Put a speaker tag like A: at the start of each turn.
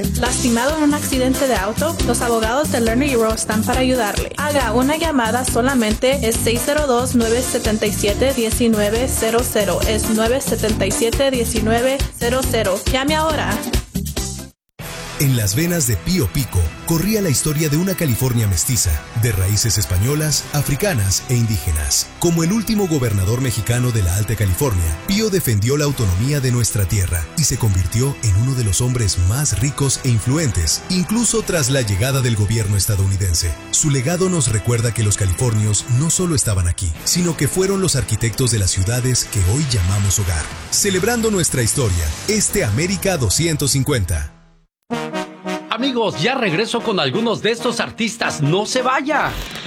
A: ¿Lastimado en un accidente de auto? Los abogados de Lerner Rowe están para ayudarle. Haga una llamada solamente, es 602-977-1900. Es 977-1900. Llame ahora.
B: En las venas de Pío Pico corría la historia de una California mestiza, de raíces españolas, africanas e indígenas. Como el último gobernador mexicano de la Alta California, Pío defendió la autonomía de nuestra tierra y se convirtió en uno de los hombres más ricos e influentes, incluso tras la llegada del gobierno estadounidense. Su legado nos recuerda que los californios no solo estaban aquí, sino que fueron los arquitectos de las ciudades que hoy llamamos hogar. Celebrando nuestra historia, América 250.
C: Amigos, ya regreso con algunos de estos artistas. ¡No se vaya!